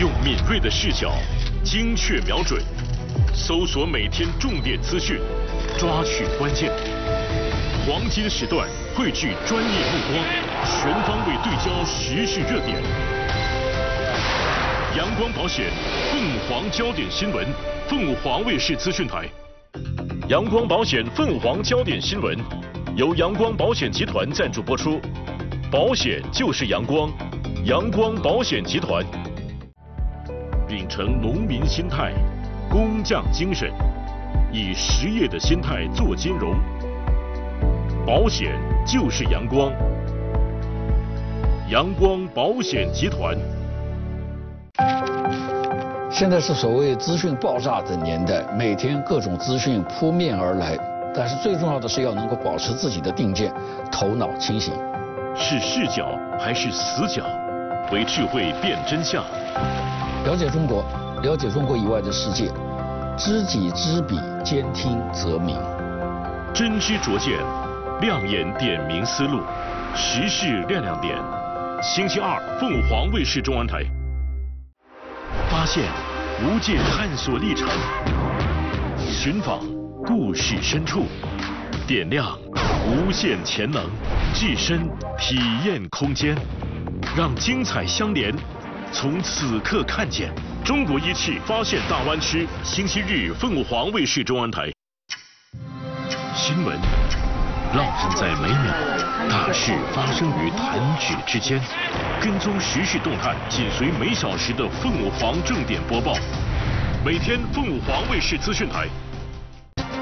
用敏锐的视角，精确瞄准，搜索每天重点资讯，抓取关键。黄金时段汇聚专业目光，全方位对焦时事热点。阳光保险凤凰焦点新闻，凤凰卫视资讯台。阳光保险凤凰焦点新闻由阳光保险集团赞助播出，保险就是阳光，阳光保险集团。秉承农民心态、工匠精神，以实业的心态做金融。保险就是阳光，阳光保险集团。 现在是所谓资讯爆炸的年代，每天各种资讯扑面而来，但是最重要的是要能够保持自己的定见，头脑清醒。 是视角还是死角？为智慧辨真相。 了解中国，了解中国以外的世界，知己知彼，兼听则明。 真知灼见，亮眼点明思路，时事亮亮点。星期二，凤凰卫视中文台。发现无界探索历程，寻访故事深处，点亮无限潜能，置身体验空间，让精彩相连。从此刻看见中国一汽发现大湾区，星期日凤凰卫视中文台。新闻烙印在每秒，大事发生于弹指之间。跟踪时事动态，紧随每小时的凤凰正点播报。每天凤凰卫视资讯台